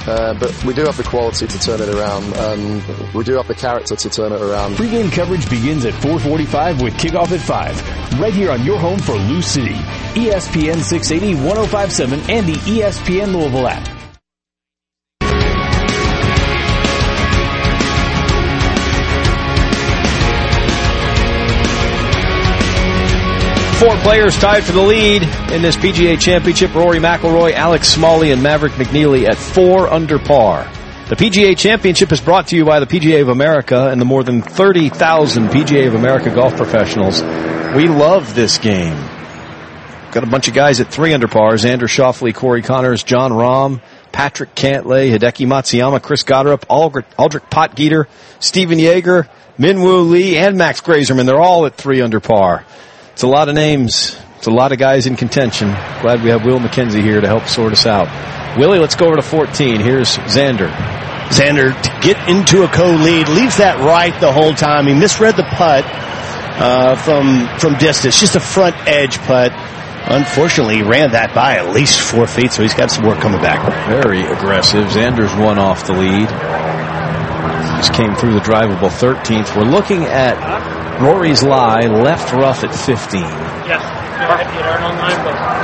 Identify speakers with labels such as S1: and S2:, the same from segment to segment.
S1: but we do have the quality to turn it around. We do have the character to turn it around.
S2: Pre-game coverage begins at 4:45 with kickoff at 5. Right here on your home for Lou City. ESPN 680, 105.7, and the ESPN Louisville app.
S3: Four players tied for the lead in this PGA Championship. Rory McIlroy, Alex Smalley, and Maverick McNeely at 4 under par. The PGA Championship is brought to you by the PGA of America and the more than 30,000 PGA of America golf professionals. We love this game. Got a bunch of guys at 3 under par. Xander Schauffele, Corey Connors, John Rahm, Patrick Cantlay, Hideki Matsuyama, Chris Gotterup, Aldrich Potgieter, Stephen Yeager, Minwoo Lee, and Max Grazerman. They're all at 3 under par. It's a lot of names. It's a lot of guys in contention. Glad we have Will McKenzie here to help sort us out. Willie, let's go over to 14. Here's Xander.
S4: Xander to get into a co-lead, leaves that right the whole time. He misread the putt from distance, just a front edge putt. Unfortunately, he ran that by at least 4 feet, so he's got some work coming back.
S3: Very aggressive. Xander's one off the lead. Just came through the drivable 13th. We're looking at Rory's lie, left rough at 15.
S5: Yes. Online,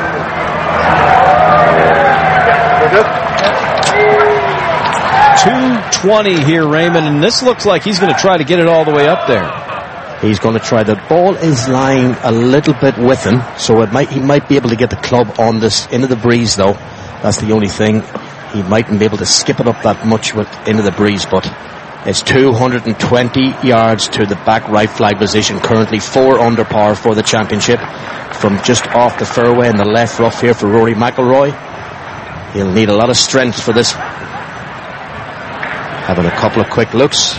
S3: 220 here, Raymond, and this looks like he's going to try to get it all the way up there.
S6: He's going to try. The ball is lying a little bit with him, so he might be able to get the club on this into the breeze, though. That's the only thing. He mightn't be able to skip it up that much into the breeze, but it's 220 yards to the back right flag position. Currently 4 under par for the championship. From just off the fairway in the left rough here for Rory McIlroy. He'll need a lot of strength for this. Having a couple of quick looks.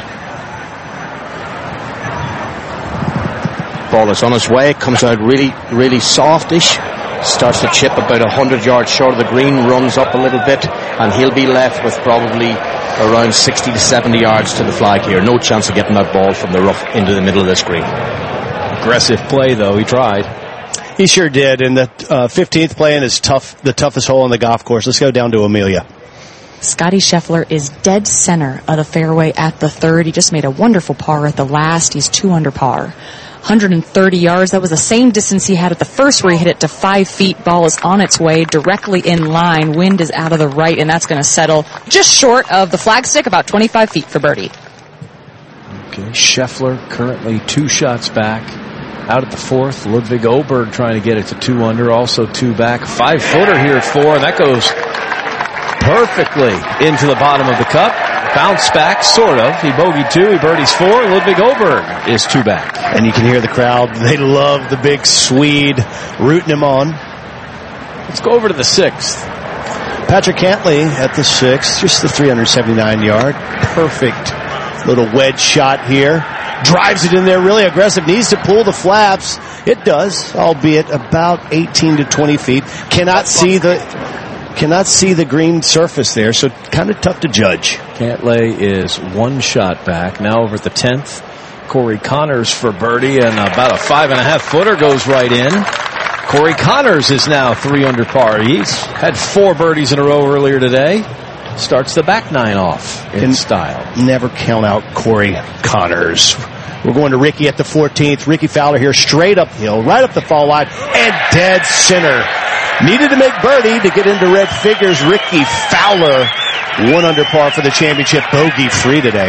S6: Ball is on his way. Comes out really, really softish. Starts to chip about 100 yards short of the green. Runs up a little bit. And he'll be left with probably around 60 to 70 yards to the flag here. No chance of getting that ball from the rough into the middle of the screen.
S3: Aggressive play, though. He tried.
S4: He sure did. And the 15th playing is the toughest hole on the golf course. Let's go down to Amelia.
S7: Scotty Scheffler is dead center of the fairway at the 3rd. He just made a wonderful par at the last. He's 2 under par. 130 yards. That was the same distance he had at the first where he hit it to 5 feet. Ball is on its way directly in line. Wind is out of the right, and that's going to settle just short of the flagstick, about 25 feet for birdie.
S3: Okay, Scheffler currently 2 shots back. Out at the 4th, Ludwig Oberg trying to get it to 2 under, also 2 back. 5-footer here at 4, and that goes perfectly into the bottom of the cup. Bounce back, sort of. He bogeyed 2, he birdies 4. Ludwig Oberg is 2 back.
S4: And you can hear the crowd. They love the big Swede rooting him on.
S3: Let's go over to the 6th.
S4: Patrick Cantlay at the 6th, just the 379-yard. Perfect little wedge shot here. Drives it in there really aggressive. Needs to pull the flaps. It does, albeit about 18 to 20 feet. Cannot see the green surface there, so kind of tough to judge.
S3: Cantlay is 1 shot back. Now over at the 10th, Corey Connors for birdie, and about a 5.5-footer goes right in. Corey Connors is now 3 under par. He's had 4 birdies in a row earlier today. Starts the back 9 off in style.
S4: Never count out Corey Connors. We're going to Ricky at the 14th. Ricky Fowler here, straight uphill, right up the fall line, and dead center. Needed to make birdie to get into red figures. Ricky Fowler, 1 under par for the championship, bogey free today.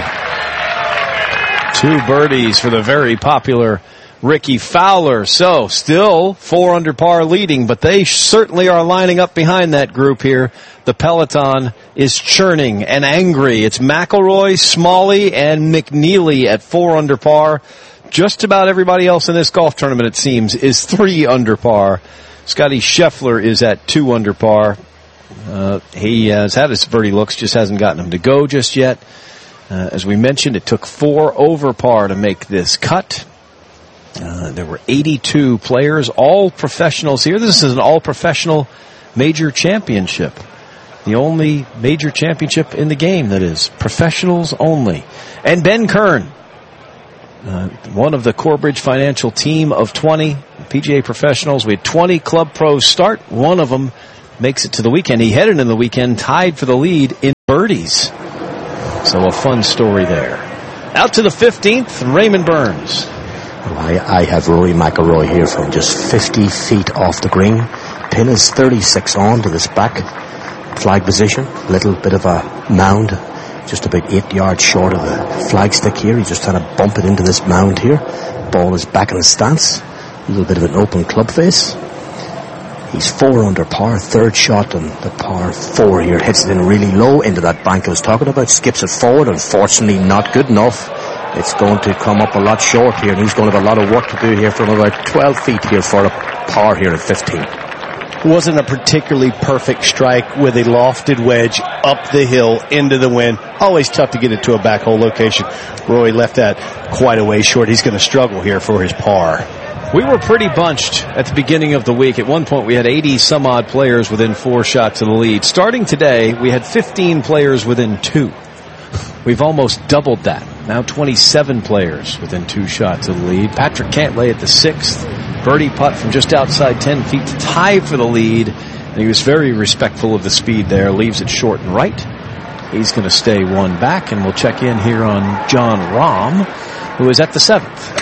S3: 2 birdies for the very popular Ricky Fowler. So still 4 under par leading, but they certainly are lining up behind that group here. The peloton is churning and angry. It's McIlroy, Smalley, and McNeely at 4 under par. Just about everybody else in this golf tournament, it seems, is 3 under par. Scotty Scheffler is at 2 under par. He has had his birdie looks, just hasn't gotten him to go just yet. As we mentioned, it took 4 over par to make this cut. There were 82 players, all professionals here. This is an all-professional major championship. The only major championship in the game, that is. Professionals only. And Ben Kern, one of the Corebridge Financial team of 20 PGA professionals. We had 20 club pros start. One of them makes it to the weekend. He headed in the weekend, tied for the lead in birdies. So a fun story there. Out to the 15th, Raymond Burns.
S6: Well, I have Rory McIlroy here from just 50 feet off the green. Pin is 36 on to this back flag position. A little bit of a mound, just about 8 yards short of the flagstick here. He's just trying to bump it into this mound here. Ball is back in the stance. A little bit of an open club face. He's 4 under par, third shot on the par 4 here. Hits it in really low into that bank I was talking about. Skips it forward. Unfortunately, not good enough. It's going to come up a lot short here, and he's going to have a lot of work to do here from about 12 feet here for a par here at 15.
S4: Wasn't a particularly perfect strike with a lofted wedge up the hill into the wind. Always tough to get it to a back hole location. Roy left that quite a way short. He's going to struggle here for his par.
S3: We were pretty bunched at the beginning of the week. At one point, we had 80 some odd players within 4 shots of the lead. Starting today, we had 15 players within 2. We've almost doubled that. Now 27 players within 2 shots of the lead. Patrick Cantlay at the 6th. Birdie putt from just outside 10 feet to tie for the lead. And he was very respectful of the speed there. Leaves it short and right. He's going to stay 1 back, and we'll check in here on John Rahm, who is at the 7th.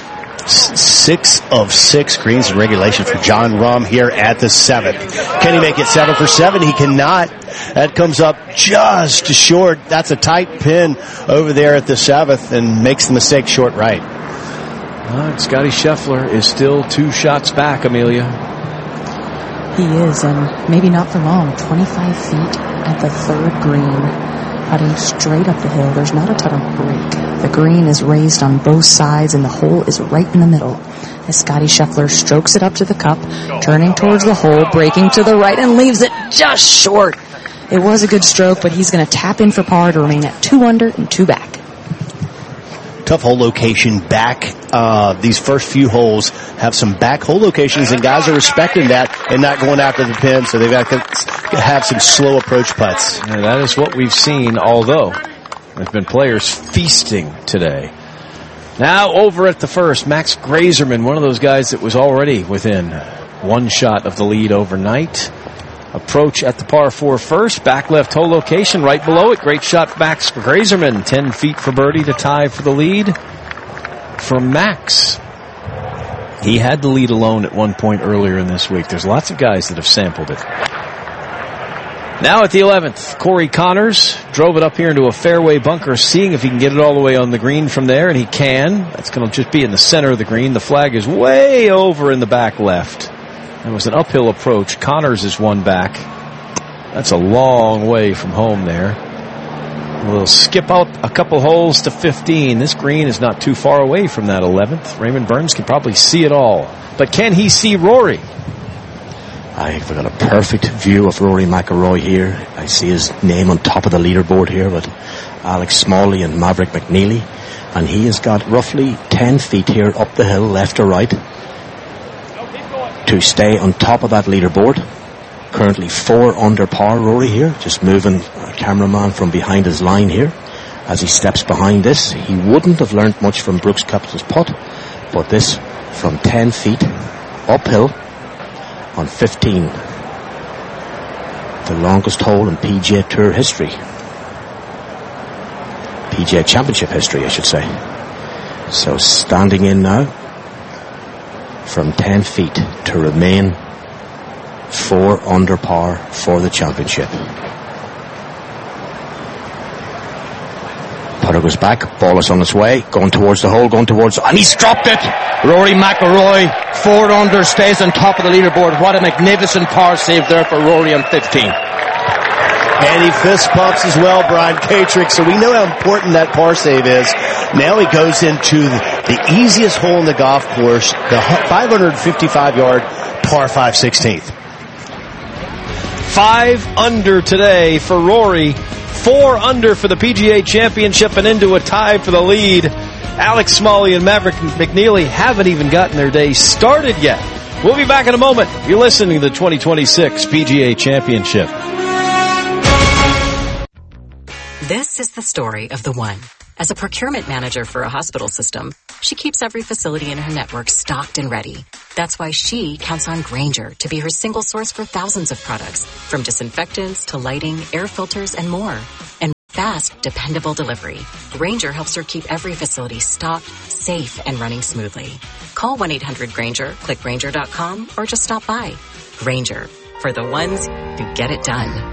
S4: 6 of 6 greens in regulation for John Rahm here at the 7th. Can he make it 7 for 7? He cannot. That comes up just short. That's a tight pin over there at the 7th, and makes the mistake short right.
S3: Scotty Scheffler is still 2 shots back, Amelia.
S7: He is, and maybe not for long. 25 feet at the 3rd green. Putting straight up the hill. There's not a ton of break. The green is raised on both sides, and the hole is right in the middle. As Scotty Scheffler strokes it up to the cup, turning towards the hole, breaking to the right, and leaves it just short. It was a good stroke, but he's going to tap in for par to remain at 2 under and 2 back.
S4: Tough hole location back. These first few holes have some back hole locations, and guys are respecting that and not going after the pin, so they've got to have some slow approach putts.
S3: Yeah, that is what we've seen, although there's been players feasting today. Now over at the first, Max Grazerman, one of those guys that was already within 1 shot of the lead overnight. Approach at the par 4 first, back left hole location, right below it. Great shot, Max Grazerman. 10 feet for birdie to tie for the lead. From Max, he had the lead alone at one point earlier in this week. There's lots of guys that have sampled it. Now at the 11th, Corey Connors drove it up here into a fairway bunker, seeing if he can get it all the way on the green from there, and he can. That's going to just be in the center of the green. The flag is way over in the back left. It was an uphill approach. Connors is 1 back. That's a long way from home there. We'll skip out a couple holes to 15. This green is not too far away from that 11th. Raymond Burns can probably see it all. But can he see Rory?
S6: I've got a perfect view of Rory McIlroy here. I see his name on top of the leaderboard here with Alex Smalley and Maverick McNeely. And he has got roughly 10 feet here up the hill, left or right, to stay on top of that leaderboard. Currently 4 under par, Rory here, just moving a cameraman from behind his line here as he steps behind this. He wouldn't have learnt much from Brooks Koepka's putt, but this from 10 feet uphill on 15. The longest hole in PGA Tour history. PGA Championship history, I should say. So standing in now from 10 feet to remain 4 under par for the championship. Putter goes back, ball is on its way, going towards the hole, and he's dropped it! Rory McIlroy, 4 under, stays on top of the leaderboard. What a magnificent par save there for Rory on 15.
S4: And he fist bumps as well, Brian Katrick, so we know how important that par save is. Now he goes into the easiest hole in the golf course, the 555-yard par 5 16th.
S3: 5 under today for Rory. 4 under for the PGA Championship and into a tie for the lead. Alex Smalley and Maverick McNeely haven't even gotten their day started yet. We'll be back in a moment. You're listening to the 2026 PGA Championship.
S8: This is the story of the one. As a procurement manager for a hospital system, she keeps every facility in her network stocked and ready. That's why she counts on Grainger to be her single source for thousands of products, from disinfectants to lighting, air filters, and more. And fast, dependable delivery. Grainger helps her keep every facility stocked, safe, and running smoothly. Call 1-800-GRAINGER, click Grainger.com, or just stop by. Grainger, for the ones who get it done.